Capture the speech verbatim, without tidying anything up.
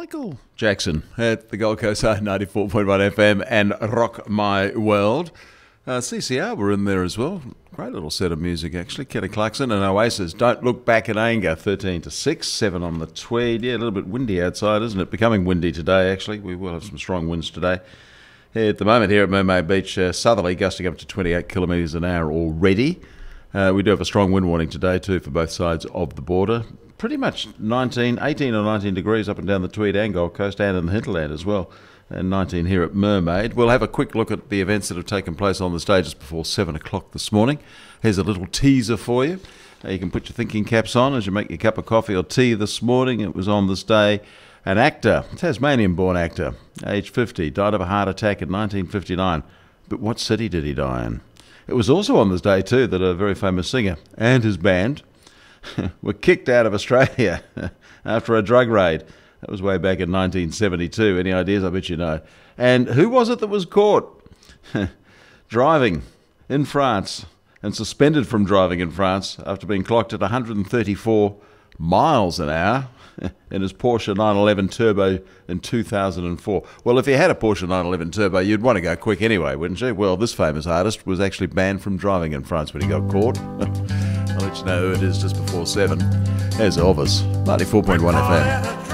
Michael Jackson at the Gold Coast ninety-four point one F M and Rock My World. Uh, C C R were in there as well. Great little set of music, actually. Kelly Clarkson and Oasis. Don't Look Back in Anger, thirteen to six, seven on the Tweed. Yeah, a little bit windy outside, isn't it? Becoming windy today, actually. We will have some strong winds today. Yeah, at the moment here at Mermaid Beach, uh, southerly, gusting up to twenty-eight kilometres an hour already. Uh, we do have a strong wind warning today, too, for both sides of the border. Pretty much nineteen, eighteen or nineteen degrees up and down the Tweed and Gold Coast and in the hinterland as well. And nineteen here at Mermaid. We'll have a quick look at the events that have taken place on the stages before seven o'clock this morning. Here's a little teaser for you. Uh, you can put your thinking caps on as you make your cup of coffee or tea this morning. It was on this day. An actor, Tasmanian-born actor, age fifty, died of a heart attack in nineteen fifty-nine. But what city did he die in? It was also on this day, too, that a very famous singer and his band were kicked out of Australia after a drug raid. That was way back in nineteen seventy-two. Any ideas? I bet you know. And who was it that was caught driving in France and suspended from driving in France after being clocked at one hundred thirty-four miles an hour in his Porsche nine eleven Turbo in two thousand four? Well, if you had a Porsche nine eleven Turbo, you'd want to go quick anyway, wouldn't you? Well, this famous artist was actually banned from driving in France when he got caught. I'll let you know who it is just before seven. There's Elvis, ninety-four point one F M.